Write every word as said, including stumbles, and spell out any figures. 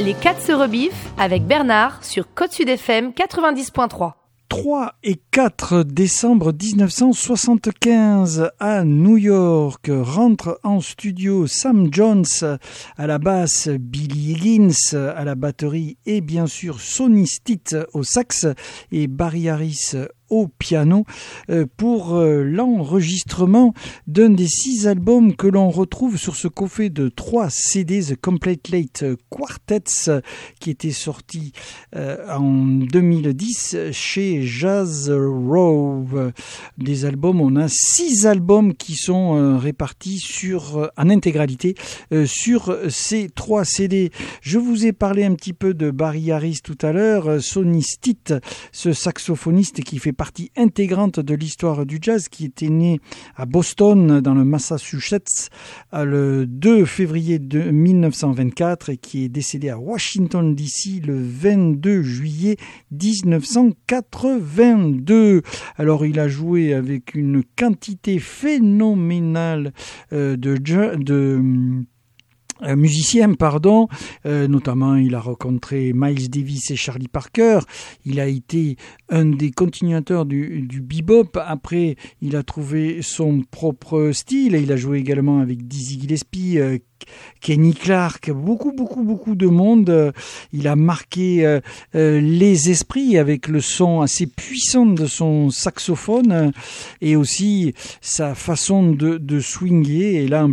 Les quatre se rebiffent avec Bernard sur Côte Sud F M quatre-vingt-dix point trois. trois et quatre décembre dix-neuf cent soixante-quinze à New York, rentre en studio Sam Jones à la basse, Billy Higgins à la batterie et bien sûr Sonny Stitt au sax et Barry Harris au piano pour l'enregistrement d'un des six albums que l'on retrouve sur ce coffret de trois C D, The Complete Late Quartets, qui était sorti en deux mille dix chez Jazz Row. Des albums, on a six albums qui sont répartis sur, en intégralité sur ces trois C D. Je vous ai parlé un petit peu de Barry Harris tout à l'heure, Sonny Stitt, ce saxophoniste qui fait partie intégrante de l'histoire du jazz, qui était né à Boston dans le Massachusetts le deux février de mille neuf cent vingt-quatre et qui est décédé à Washington D C le vingt-deux juillet dix-neuf cent quatre-vingt-deux. Alors il a joué avec une quantité phénoménale euh, de, de Euh, musicien, pardon, euh, notamment il a rencontré Miles Davis et Charlie Parker. Il a été un des continuateurs du, du bebop. Après, il a trouvé son propre style et il a joué également avec Dizzy Gillespie, euh, Kenny Clark, beaucoup, beaucoup, beaucoup de monde. Il a marqué euh, euh, les esprits avec le son assez puissant de son saxophone et aussi sa façon de, de swinguer. Et là,